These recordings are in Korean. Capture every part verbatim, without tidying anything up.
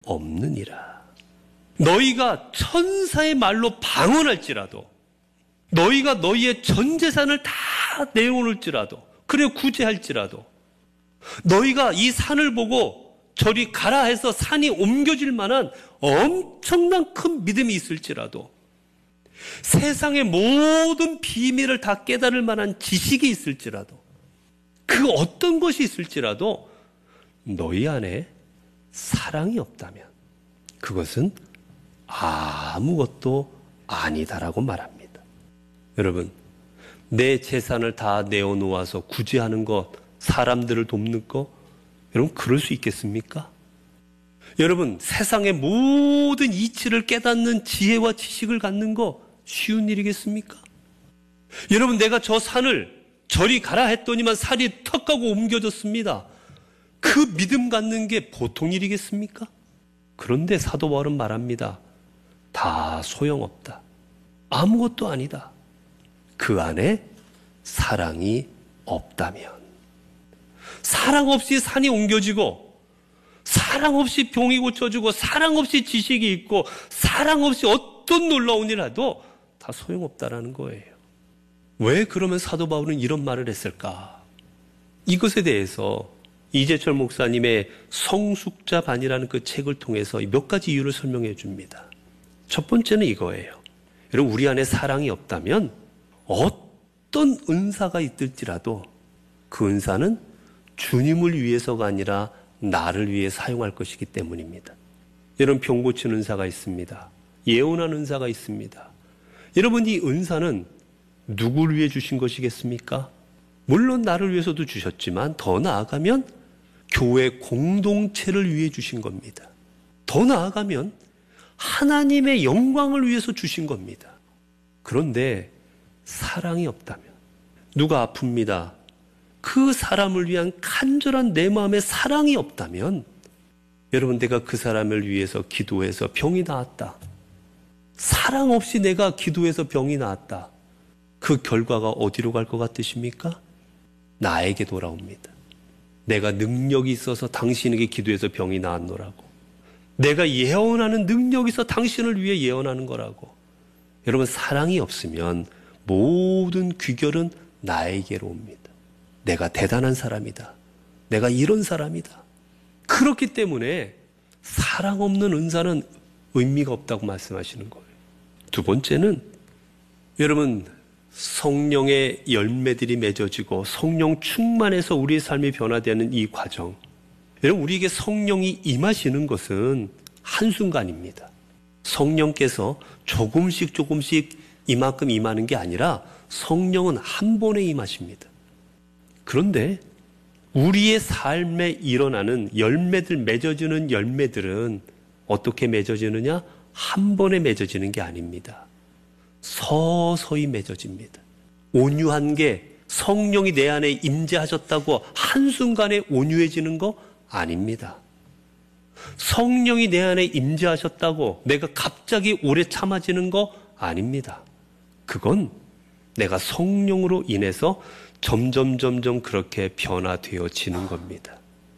없느니라. 너희가 천사의 말로 방언할지라도, 너희가 너희의 전 재산을 다 내어놓을지라도, 그래 구제할지라도, 너희가 이 산을 보고 저리 가라 해서 산이 옮겨질 만한 엄청난 큰 믿음이 있을지라도, 세상의 모든 비밀을 다 깨달을 만한 지식이 있을지라도, 그 어떤 것이 있을지라도 너희 안에 사랑이 없다면 그것은 아무것도 아니다라고 말합니다. 여러분, 내 재산을 다 내어놓아서 구제하는 것, 사람들을 돕는 것, 여러분 그럴 수 있겠습니까? 여러분, 세상의 모든 이치를 깨닫는 지혜와 지식을 갖는 거 쉬운 일이겠습니까? 여러분, 내가 저 산을 저리 가라 했더니만 산이 턱 하고 옮겨졌습니다. 그 믿음 갖는 게 보통 일이겠습니까? 그런데 사도 바울은 말합니다. 다 소용없다. 아무것도 아니다. 그 안에 사랑이 없다면. 사랑 없이 산이 옮겨지고, 사랑 없이 병이 고쳐지고, 사랑 없이 지식이 있고, 사랑 없이 어떤 놀라운 일이라도 다 소용없다라는 거예요. 왜 그러면 사도 바울은 이런 말을 했을까? 이것에 대해서 이재철 목사님의 성숙자반이라는 그 책을 통해서 몇 가지 이유를 설명해 줍니다. 첫 번째는 이거예요. 여러분, 우리 안에 사랑이 없다면 어떤 은사가 있을지라도 그 은사는 주님을 위해서가 아니라 나를 위해 사용할 것이기 때문입니다. 여러분, 병 고치는 은사가 있습니다. 예언하는 은사가 있습니다. 여러분, 이 은사는 누구를 위해 주신 것이겠습니까? 물론 나를 위해서도 주셨지만 더 나아가면 교회 공동체를 위해 주신 겁니다. 더 나아가면 하나님의 영광을 위해서 주신 겁니다. 그런데 사랑이 없다면, 누가 아픕니다. 그 사람을 위한 간절한 내 마음에 사랑이 없다면, 여러분, 내가 그 사람을 위해서 기도해서 병이 나았다. 사랑 없이 내가 기도해서 병이 나았다. 그 결과가 어디로 갈 것 같으십니까? 나에게 돌아옵니다. 내가 능력이 있어서 당신에게 기도해서 병이 나았노라고. 내가 예언하는 능력이 있어 당신을 위해 예언하는 거라고. 여러분, 사랑이 없으면 모든 귀결은 나에게로 옵니다. 내가 대단한 사람이다. 내가 이런 사람이다. 그렇기 때문에 사랑 없는 은사는 의미가 없다고 말씀하시는 거예요. 두 번째는, 여러분, 성령의 열매들이 맺어지고 성령 충만해서 우리의 삶이 변화되는 이 과정, 여러분, 우리에게 성령이 임하시는 것은 한순간입니다. 성령께서 조금씩 조금씩 이만큼 임하는 게 아니라 성령은 한 번에 임하십니다. 그런데 우리의 삶에 일어나는 열매들, 맺어지는 열매들은 어떻게 맺어지느냐? 한 번에 맺어지는 게 아닙니다. 서서히 맺어집니다. 온유한 게 성령이 내 안에 임재하셨다고 한순간에 온유해지는 거 아닙니다. 성령이 내 안에 임재하셨다고 내가 갑자기 오래 참아지는 거 아닙니다. 그건 내가 성령으로 인해서 점점 점점 그렇게 변화되어지는 겁니다.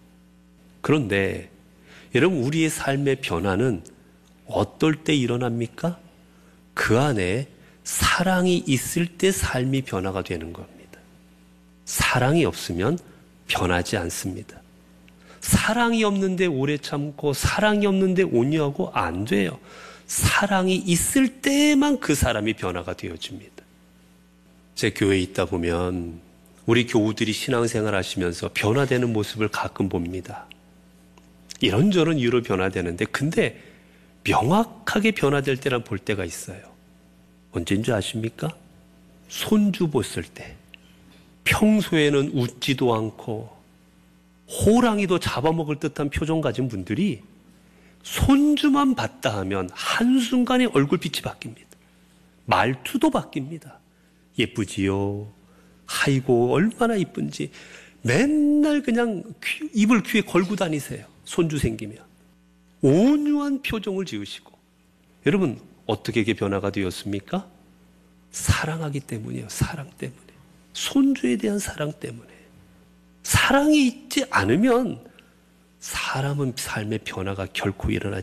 그런데 여러분, 우리의 삶의 변화는 어떨 때 일어납니까? 그 안에 사랑이 있을 때 삶이 변화가 되는 겁니다. 사랑이 없으면 변하지 않습니다. 사랑이 없는데 오래 참고, 사랑이 없는데 온유하고 안 돼요. 사랑이 있을 때만 그 사람이 변화가 되어집니다. 제 교회에 있다 보면 우리 교우들이 신앙생활 하시면서 변화되는 모습을 가끔 봅니다. 이런저런 이유로 변화되는데, 근데 명확하게 변화될 때란 볼 때가 있어요. 언제인 줄 아십니까? 손주 봤을 때. 평소에는 웃지도 않고 호랑이도 잡아먹을 듯한 표정 가진 분들이 손주만 봤다 하면 한순간에 얼굴빛이 바뀝니다. 말투도 바뀝니다. 예쁘지요? 아이고 얼마나 이쁜지. 맨날 그냥 귀, 입을 귀에 걸고 다니세요. 손주 생기면. 온유한 표정을 지으시고. 여러분, 어떻게 이게 변화가 되었습니까? 사랑하기 때문이에요. 사랑 때문에. 손주에 대한 사랑 때문에. 사랑이 있지 않으면 사람은 삶의 변화가 결코 일어나지